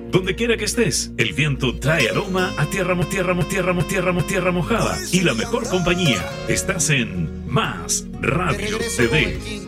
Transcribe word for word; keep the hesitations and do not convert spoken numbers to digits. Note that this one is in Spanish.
Donde quiera que estés, el viento trae aroma a tierra, mo, tierra, mo, tierra, mo, tierra, mo, tierra mojada. Y la mejor compañía. Estás en Más Radio T V.